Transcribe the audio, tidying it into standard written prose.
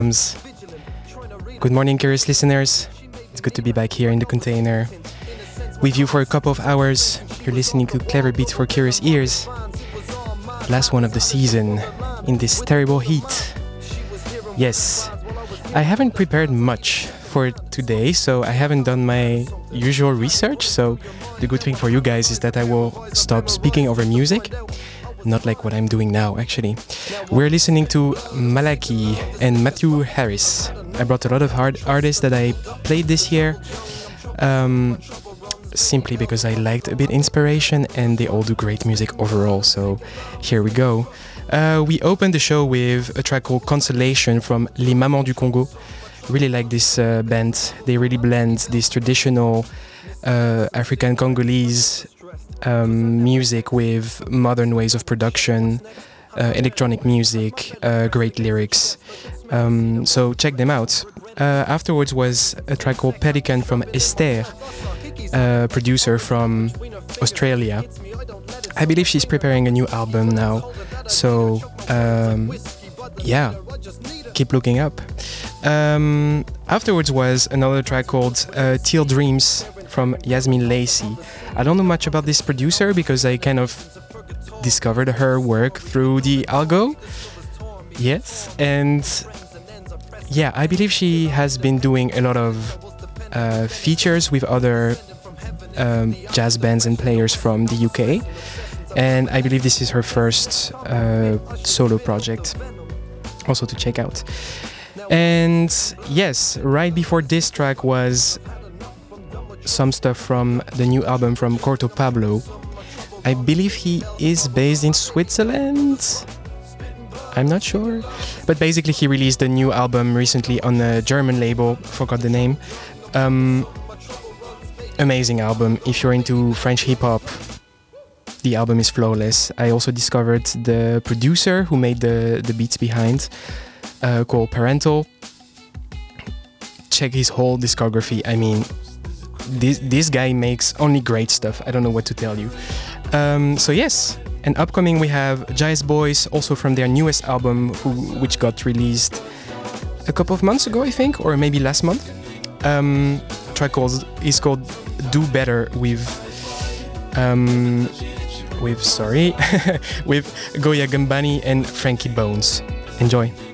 Good morning, curious listeners. It's good to be back here in the container with you for a couple of hours. You're listening to Clever Beats for Curious Ears. Last one of the season in this terrible heat. Yes, I haven't prepared much for today, so I haven't done my usual research. So the good thing for you guys is that I will stop speaking over music. Not like what I'm doing now, actually. We're listening to Malaki and Matthew Harris. I brought a lot of artists that I played this year, simply because I liked a bit inspiration, and they all do great music overall, so here we go. We opened the show with a track called Consolation from Les Mamans du Congo. Really like this band. They really blend this traditional African Congolese music with modern ways of production, electronic music, great lyrics. So check them out. Afterwards was a track called Pelican from Esther, a producer from Australia. I believe she's preparing a new album now. So yeah, keep looking up. Afterwards was another track called Teal Dreams from Yasmin Lacey. I don't know much about this producer because I kind of discovered her work through the algo. Yes, and yeah, I believe she has been doing a lot of features with other jazz bands and players from the UK. And I believe this is her first solo project, also to check out. And yes, right before this track was some stuff from the new album from Corto Pablo. I believe he is based in Switzerland. I'm not sure. But basically he released a new album recently on a German label, forgot the name. Amazing album. If you're into French hip-hop, the album is flawless. I also discovered the producer who made the beats behind, called Parental. Check his whole discography. I mean, this guy makes only great stuff. I don't know what to tell you. So yes, and upcoming we have Jais Boys, also from their newest album, which got released a couple of months ago, I think, or maybe last month. Track is called Do Better with with Goya Gambani and Frankie Bones. Enjoy.